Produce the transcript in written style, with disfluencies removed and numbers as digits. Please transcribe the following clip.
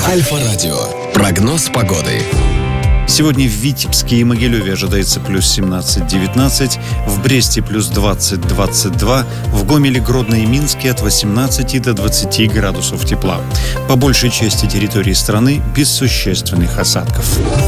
Альфа-радио. Прогноз погоды. Сегодня в Витебске и Могилеве ожидается плюс 17-19, в Бресте плюс 20-22, в Гомеле, Гродно и Минске от 18 до 20 градусов тепла. По большей части территории страны без существенных осадков.